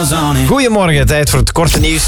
Goedemorgen, tijd voor het korte nieuws.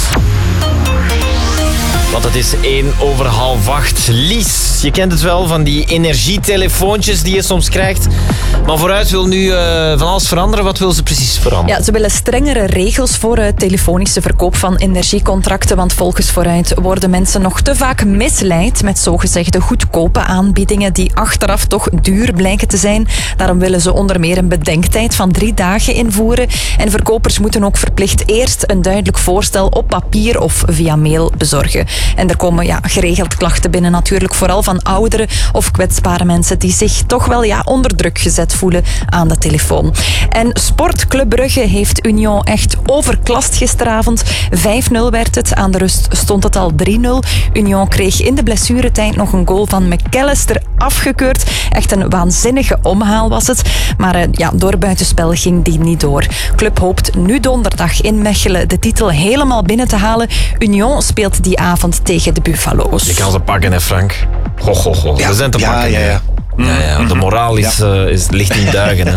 Want het is 7:45. Lies, je kent het wel van die energietelefoontjes die je soms krijgt. Maar vooruit wil nu van alles veranderen. Wat wil ze precies veranderen? Ja, ze willen strengere regels voor telefonische verkoop van energiecontracten. Want volgens Vooruit worden mensen nog te vaak misleid met zogezegde goedkope aanbiedingen die achteraf toch duur blijken te zijn. Daarom willen ze onder meer een bedenktijd van 3 dagen invoeren. En verkopers moeten ook verplicht eerst een duidelijk voorstel op papier of via mail bezorgen. En er komen geregeld klachten binnen natuurlijk, vooral van ouderen of kwetsbare mensen die zich toch wel onder druk gezet voelen aan de telefoon. En Sportclub Brugge heeft Union echt overklast gisteravond. 5-0 werd het. Aan de rust stond het al 3-0. Union kreeg in de blessuretijd nog een goal van McAllister afgekeurd. Echt een waanzinnige omhaal was het. Maar door buitenspel ging die niet door. Club hoopt nu donderdag in Mechelen de titel helemaal binnen te halen. Union speelt die avond tegen de Buffalo's. Je kan ze pakken, hè, Frank? Ho. Ja, ze zijn te pakken. Ja. De moraal ligt in duigen. Hè.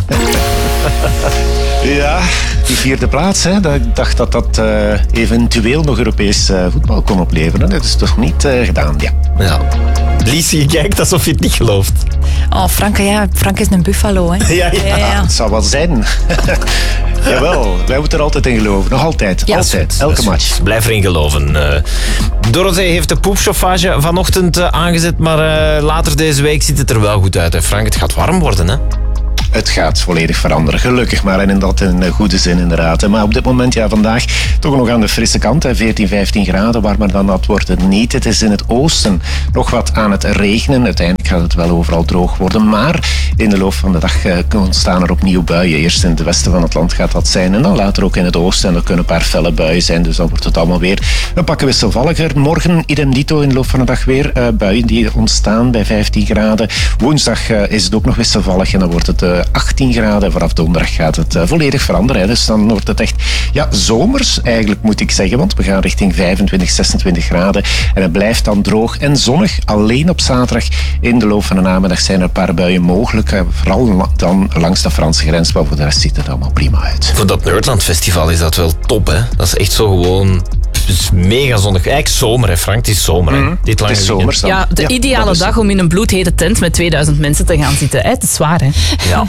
Ja, die 4e plaats. Hè. Ik dacht dat eventueel nog Europees voetbal kon opleveren. Dat is toch niet gedaan, ja. Lies, je kijkt alsof je het niet gelooft. Oh, Frank is een Buffalo, hè? Ja. Het zou wel zijn. Jawel, wij moeten er altijd in geloven. Nog altijd. Ja, altijd. Elke match. Blijf erin geloven. Dorothee heeft de poepchauffage vanochtend aangezet, maar later deze week ziet het er wel goed uit. Hè, Frank, het gaat warm worden, hè? Het gaat volledig veranderen, gelukkig maar. En dat in goede zin inderdaad. Maar op dit moment, vandaag toch nog aan de frisse kant. 14, 15 graden, warmer dan dat wordt het niet. Het is in het oosten nog wat aan het regenen. Uiteindelijk gaat het wel overal droog worden. Maar in de loop van de dag ontstaan er opnieuw buien. Eerst in het westen van het land gaat dat zijn. En dan later ook in het oosten. En er kunnen een paar felle buien zijn. Dus dan wordt het allemaal weer een pakje wisselvalliger. Morgen idem dito in de loop van de dag weer. Buien die ontstaan bij 15 graden. Woensdag is het ook nog wisselvallig. En dan wordt het 18 graden. Vanaf donderdag gaat het volledig veranderen. Dus dan wordt het echt zomers eigenlijk, moet ik zeggen. Want we gaan richting 25, 26 graden. En het blijft dan droog en zonnig. Alleen op zaterdag in de loop van de namiddag zijn er een paar buien mogelijk. Vooral dan langs de Franse grens. Maar voor de rest ziet het allemaal prima uit. Voor dat Nerdland Festival is dat wel top, hè? Dat is echt zo gewoon... Het is mega zonnig. Eigenlijk zomer, hè, Frank? Het is zomer, hè? Dit lange het is zomer. Ja, de ideale dag om in een bloedhete tent met 2000 mensen te gaan zitten. Het is zwaar, hè?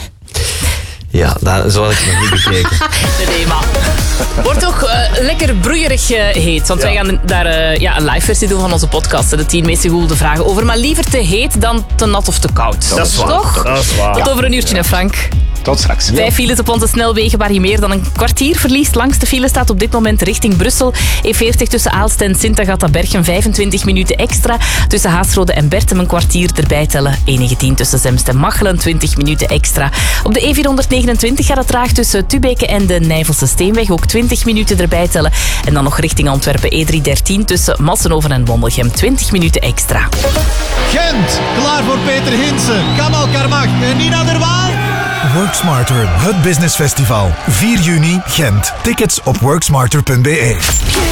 Ja, zo had ik nog niet bekeken. Nee, maar... Wordt toch lekker broeierig heet. Want wij gaan daar een live versie doen van onze podcast. De 10 meest gegoogelde vragen over. Maar liever te heet dan te nat of te koud. Dat is waar. Toch? Dat is waar. Tot over een uurtje, hè, Frank. Tot straks. 5 files op onze snelwegen waar je meer dan een kwartier verliest. Langste file staat op dit moment richting Brussel. E40 tussen Aalst en Sint-Agatha-Bergen 25 minuten extra. Tussen Haasrode en Bertem een kwartier erbij tellen. E19 tussen Zemst en Machelen 20 minuten extra. Op de E429 gaat het traag tussen Tubeke en de Nijvelse Steenweg. Ook 20 minuten erbij tellen. En dan nog richting Antwerpen E313 tussen Massenhoven en Wondelgem 20 minuten extra. Gent, klaar voor Peter Hinsen, Kamal Karmach en Nina der Waal. Work Smarter, het business festival. 4 juni, Gent. Tickets op worksmarter.be.